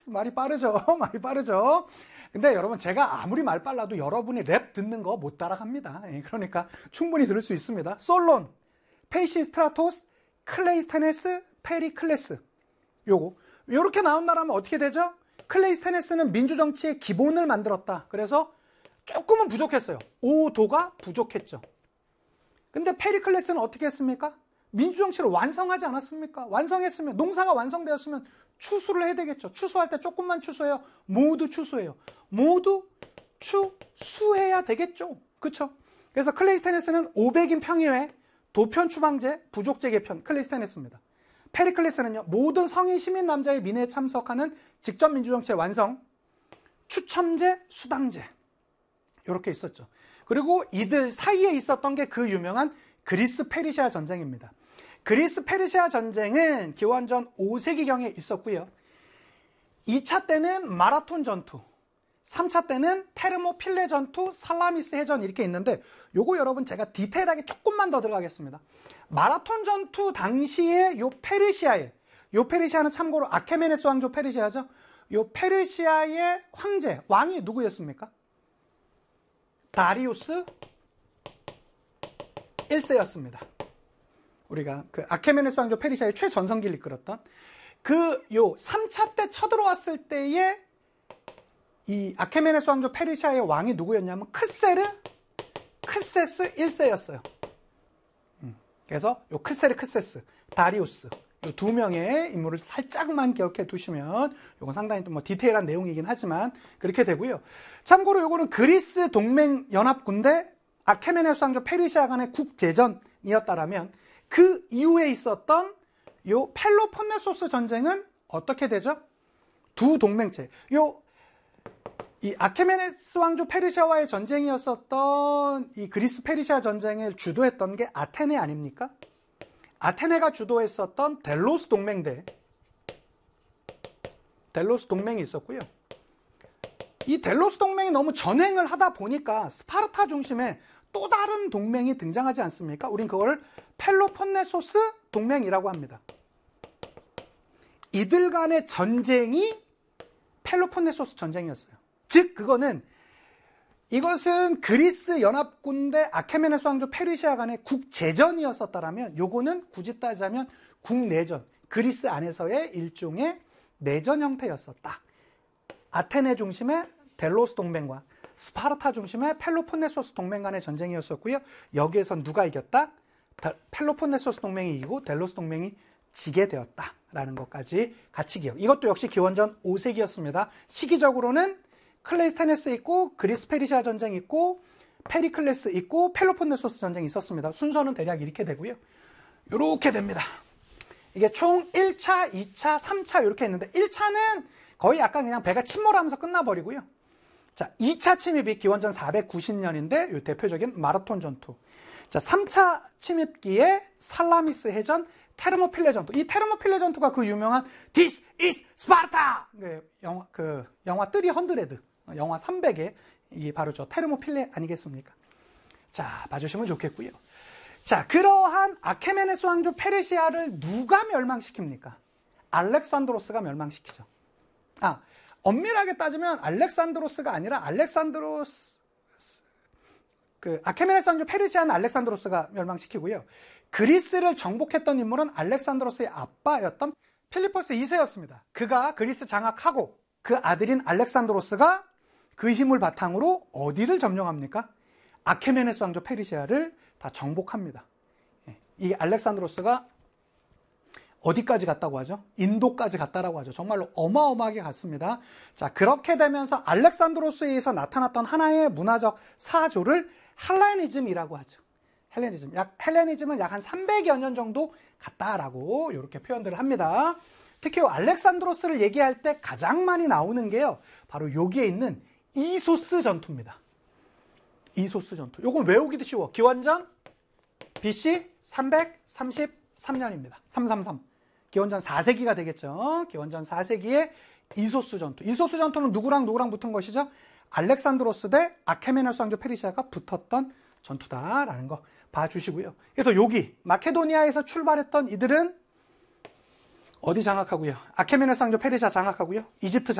말이 빠르죠. 말이 빠르죠. 근데 여러분 제가 아무리 말 빨라도 여러분이 랩 듣는 거 못 따라갑니다. 그러니까 충분히 들을 수 있습니다. 솔론, 페이시스트라토스, 클레이스테네스, 페리클레스. 요거 요렇게 나온다라면 어떻게 되죠? 클레이스테네스는 민주정치의 기본을 만들었다. 그래서 조금은 부족했어요. 5도가 부족했죠. 근데 페리클레스는 어떻게 했습니까? 민주정치를 완성하지 않았습니까? 완성했으면, 농사가 완성되었으면 추수를 해야 되겠죠. 추수할 때 조금만 추수해요. 모두 추수해요. 모두 추수해야 되겠죠. 그렇죠? 그래서 클레이스테네스는 500인 평의회, 도편 추방제, 부족제 개편, 클레이스테네스입니다. 페리클레스는요, 모든 성인 시민 남자의 민회에 참석하는 직접 민주정치의 완성, 추첨제, 수당제. 이렇게 있었죠. 그리고 이들 사이에 있었던 게 그 유명한 그리스 페르시아 전쟁입니다. 그리스 페르시아 전쟁은 기원전 5세기경에 있었고요. 2차 때는 마라톤 전투, 3차 때는 테르모필레 전투, 살라미스 해전 이렇게 있는데 요거 여러분 제가 디테일하게 조금만 더 들어가겠습니다. 마라톤 전투 당시에 요 페르시아에, 요 페르시아는 참고로 아케메네스 왕조 페르시아죠. 요 페르시아의 황제, 왕이 누구였습니까? 다리우스 1세였습니다. 우리가 그 아케메네스 왕조 페르시아의 최전성기를 이끌었던 그 요 3차 때 쳐들어왔을 때의 이 아케메네스 왕조 페르시아의 왕이 누구였냐면 크세스 1세였어요. 그래서 요 크세스, 다리우스 요 두 명의 인물을 살짝만 기억해 두시면 요건 상당히 좀 뭐 디테일한 내용이긴 하지만 그렇게 되고요. 참고로 요거는 그리스 동맹 연합군대 아케메네스 왕조 페르시아 간의 국제전이었다라면 그 이후에 있었던 요 펠로폰네소스 전쟁은 어떻게 되죠? 두 동맹체. 이 아케메네스 왕조 페르시아와의 전쟁이었었던 이 그리스 페르시아 전쟁을 주도했던 게 아테네 아닙니까? 아테네가 주도했었던 델로스 동맹대. 델로스 동맹이 있었고요. 이 델로스 동맹이 너무 전횡을 하다 보니까 스파르타 중심의 또 다른 동맹이 등장하지 않습니까? 우린 그걸 펠로폰네소스 동맹이라고 합니다. 이들 간의 전쟁이 펠로폰네소스 전쟁이었어요. 즉 그거는 이것은 그리스 연합군대 아케메네스 왕조 페르시아 간의 국제전이었었다라면 요거는 굳이 따지자면 국내전, 그리스 안에서의 일종의 내전 형태였었다. 아테네 중심의 델로스 동맹과 스파르타 중심의 펠로폰네소스 동맹 간의 전쟁이었었고요. 여기에선 누가 이겼다? 펠로폰네소스 동맹이 이기고 델로스 동맹이 지게 되었다라는 것까지 같이 기억. 이것도 역시 기원전 5세기였습니다. 시기적으로는 클레이스테네스 있고 그리스 페르시아 전쟁 있고 페리클레스 있고 펠로폰네소스 전쟁이 있었습니다. 순서는 대략 이렇게 되고요. 이렇게 됩니다. 이게 총 1차, 2차, 3차 이렇게 했는데 1차는 거의 약간 그냥 배가 침몰하면서 끝나버리고요. 자, 2차 침입이 기원전 490년인데 이 대표적인 마라톤 전투. 자, 3차 침입기에 살라미스 해전, 테르모필레 전투. 이 테르모필레 전투가 그 유명한 This is Sparta! 영화 300, 영화 300에 이게 바로 저 테르모필레 아니겠습니까? 자, 봐주시면 좋겠고요. 자, 그러한 아케메네스 왕조 페르시아를 누가 멸망시킵니까? 알렉산드로스가 멸망시키죠. 엄밀하게 따지면 알렉산드로스가 아니라 아케메네스 왕조 페르시아는 알렉산드로스가 멸망시키고요. 그리스를 정복했던 인물은 알렉산드로스의 아빠였던 필리포스 2세였습니다. 그가 그리스 장악하고 그 아들인 알렉산드로스가 그 힘을 바탕으로 어디를 점령합니까? 아케메네스 왕조 페르시아를 다 정복합니다. 이 알렉산드로스가 어디까지 갔다고 하죠? 인도까지 갔다라고 하죠. 정말로 어마어마하게 갔습니다. 자, 그렇게 되면서 알렉산드로스에 의해서 나타났던 하나의 문화적 사조를 헬레니즘이라고 하죠. 헬레니즘은 약 한 300여 년 정도 갔다라고 이렇게 표현들을 합니다. 특히 알렉산드로스를 얘기할 때 가장 많이 나오는 게요. 바로 여기에 있는 이소스 전투입니다. 이소스 전투. 요건 외우기도 쉬워. 기원전 BC 333년입니다. 333. 기원전 4세기가 되겠죠. 기원전 4세기에 이소스 전투. 이소스 전투는 누구랑 붙은 것이죠? 알렉산드로스 대 아케메네스 왕조 페르시아가 붙었던 전투다라는 거 봐주시고요. 그래서 여기 마케도니아에서 출발했던 이들은 어디 장악하고요? 아케메네스 왕조 페르시아 장악하고요? 이집트